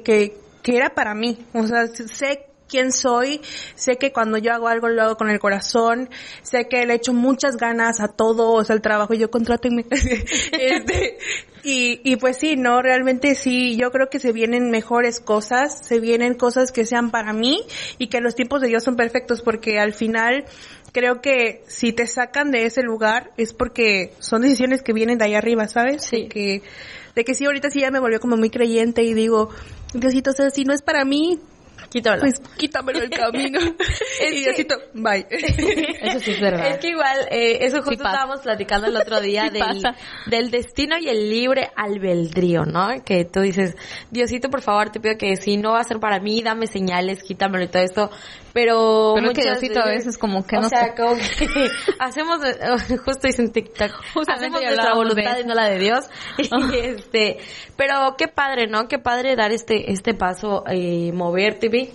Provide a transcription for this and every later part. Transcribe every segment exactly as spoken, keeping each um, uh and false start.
que, que era para mí. O sea, sé quién soy, sé que cuando yo hago algo lo hago con el corazón, sé que le echo muchas ganas a todo, o sea, el trabajo, yo contrátenme. este, y, y pues sí, no, realmente sí, yo creo que se vienen mejores cosas, se vienen cosas que sean para mí y que los tiempos de Dios son perfectos, porque al final creo que si te sacan de ese lugar es porque son decisiones que vienen de ahí arriba, ¿sabes? Sí. De que, de que sí, ahorita sí ya me volvió como muy creyente y digo, Diosito, o sea, si no es para mí, quítamelo. Pues quítamelo el camino. Y Diosito, bye. Eso sí es verdad. Es que igual, eh, eso justo sí estábamos platicando el otro día sí del, del destino y el libre albedrío, ¿no? Que tú dices, Diosito, por favor, te pido que si no va a ser para mí, dame señales, quítamelo y todo esto. Pero, pero que Diosito a veces como que o no sea, sé. como que hacemos, justo dicen TikTok, hacemos nuestra voluntad y no la de Dios. Oh. Y este, pero qué padre, ¿no? Qué padre dar este, este paso, eh, moverte, ¿vi?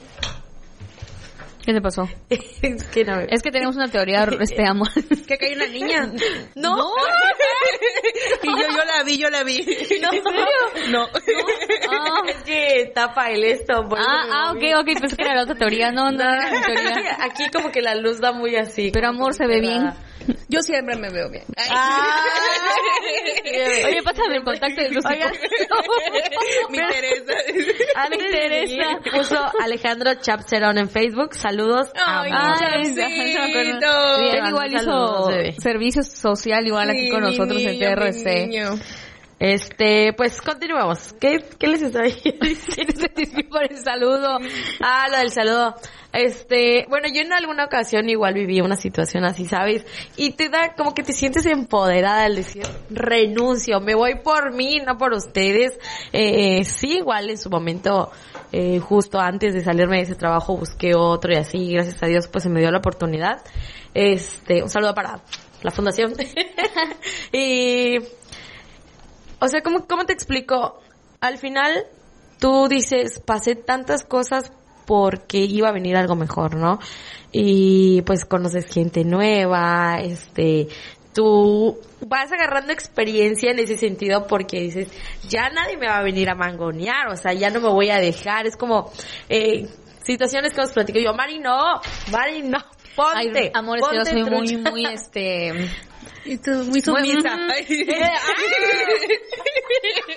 ¿Qué te pasó? es, que no, es que tenemos una teoría, este amor. Que acá hay una niña. No. ¿No? Y yo, yo la vi, yo la vi. ¿No? ¿En serio? No. no. Ah. Es que tapa el esto. Por ah, ah, ok, ok, pensé que era la otra teoría. No, no, no era la teoría. Aquí como que la luz da muy así. Pero amor, se ve bien. Yo siempre me veo bien. Ah, oye, pásame el contacto de tus hijos. Me interesa. Me interesa. Puso Alejandro Chapserón en Facebook. Saludos. Ay, amor. Chapsito. Él igual hizo servicio social igual sí, aquí con nosotros niño, en T R C. Este, pues continuamos. ¿Qué, qué les está diciendo? Por el saludo. Ah, lo del saludo. Este, bueno, yo en alguna ocasión igual viví una situación así, ¿sabes? Y te da como que te sientes empoderada al decir, renuncio, me voy por mí, no por ustedes. Eh, sí, igual en su momento, eh, justo antes de salirme de ese trabajo busqué otro y así, gracias a Dios, pues se me dio la oportunidad. Este, un saludo para la fundación. Y, o sea, ¿cómo, cómo te explico? Al final, tú dices, pasé tantas cosas porque iba a venir algo mejor, ¿no? Y pues conoces gente nueva, este, tú vas agarrando experiencia en ese sentido porque dices, ya nadie me va a venir a mangonear, o sea, ya no me voy a dejar, es como, eh, situaciones que os platico yo, Mari, no, Mari, no, ponte. Ay, amor, es que yo soy muy, muy, este... Y tú, muy sumisa. Muy,